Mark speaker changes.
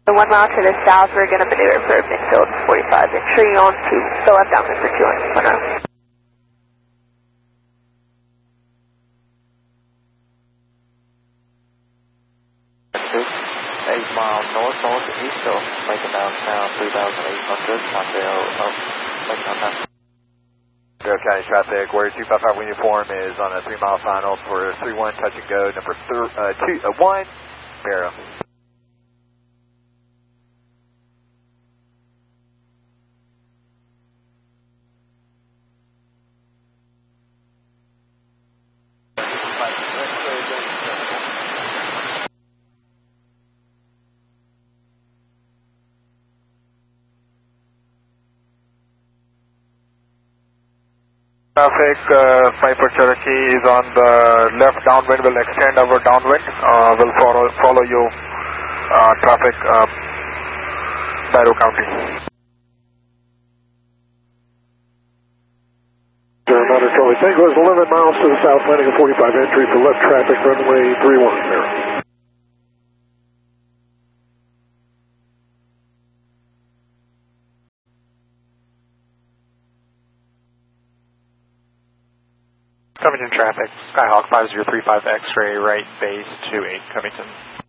Speaker 1: So 1 mile to the south, we're going to maneuver for midfield 45 entry on to the left downwind for 210.
Speaker 2: 8 miles north-northeast of Macon downtown, 3,800, Mondale up, Macon downtown.
Speaker 3: Grove County traffic, Warrior 255 uniform is on a 3 mile final for 31 touch and go, number 1, Barrow.
Speaker 4: Traffic, 5 for Cherokee is on the left downwind, will extend our downwind, will follow you, traffic, Barrow County.
Speaker 5: Another Charlie Tango is 11 miles to the south, landing at 45 entry for left traffic, runway 31 there.
Speaker 6: Covington traffic, Skyhawk 5035 X-ray, right base 28 Covington.